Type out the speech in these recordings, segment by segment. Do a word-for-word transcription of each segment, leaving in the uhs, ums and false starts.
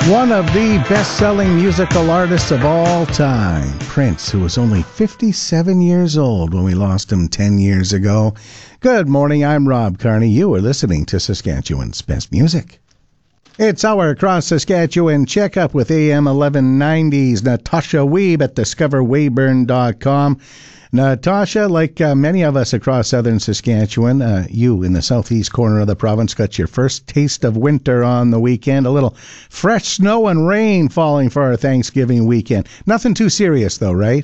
One of the best-selling musical artists of all time, Prince, who was only fifty-seven years old when we lost him ten years ago. Good morning, I'm Rob Carney. You are listening to Saskatchewan's Best Music. It's our Across Saskatchewan checkup with A M eleven ninety's Natasha Weeb at discover weyburn dot com. Natasha, like uh, many of us across southern Saskatchewan, uh, you in the southeast corner of the province got your first taste of winter on the weekend. A little fresh snow and rain falling for our Thanksgiving weekend. Nothing too serious, though, right?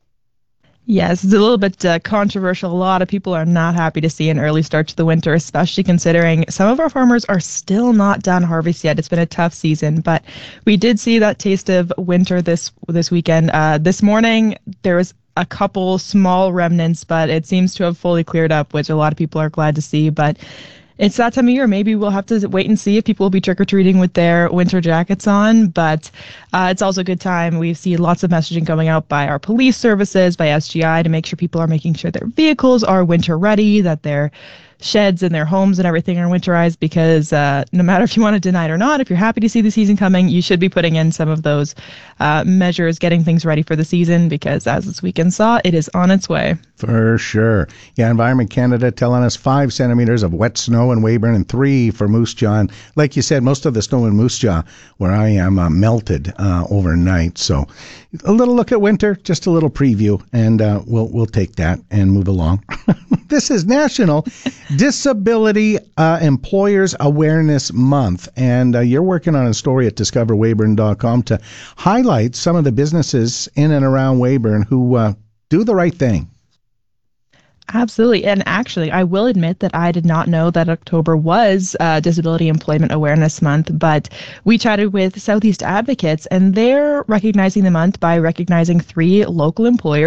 Yes, it's a little bit uh, controversial. A lot of people are not happy to see an early start to the winter, especially considering some of our farmers are still not done harvest yet. It's been a tough season, but we did see that taste of winter this this weekend. Uh, this morning, there was a couple small remnants, but it seems to have fully cleared up, which a lot of people are glad to see. But it's that time of year. Maybe we'll have to wait and see if people will be trick-or-treating with their winter jackets on, but uh, it's also a good time. We see lots of messaging going out by our police services, by S G I, to make sure people are making sure their vehicles are winter ready, that their sheds and their homes and everything are winterized, because uh, no matter if you want to deny it or not, if you're happy to see the season coming, you should be putting in some of those uh, measures, getting things ready for the season, because as this weekend saw, it is on its way. For sure. Yeah, Environment Canada telling us five centimeters of wet snow in Weyburn and three for Moose Jaw. And like you said, most of the snow in Moose Jaw, where I am, uh, melted uh, overnight. So a little look at winter, just a little preview, and uh, we'll we'll take that and move along. This is National Disability uh, Employers Awareness Month, and uh, you're working on a story at discover weyburn dot com to highlight some of the businesses in and around Weyburn who uh, do the right thing. Absolutely. And actually, I will admit that I did not know that October was uh, Disability Employment Awareness Month, but we chatted with Southeast Advocates, and they're recognizing the month by recognizing three local employers